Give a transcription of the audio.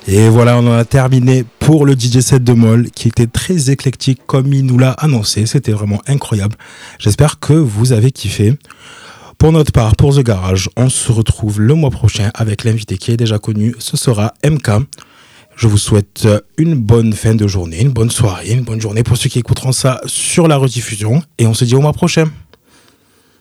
Et voilà, on en a terminé pour le DJ set de Moll, qui était très éclectique comme il nous l'a annoncé. C'était vraiment incroyable. J'espère que vous avez kiffé. Pour notre part, pour The Garage, on se retrouve le mois prochain avec l'invité qui est déjà connu. Ce sera MK. Je vous souhaite une bonne fin de journée, une bonne soirée, une bonne journée pour ceux qui écouteront ça sur la rediffusion. Et on se dit au mois prochain.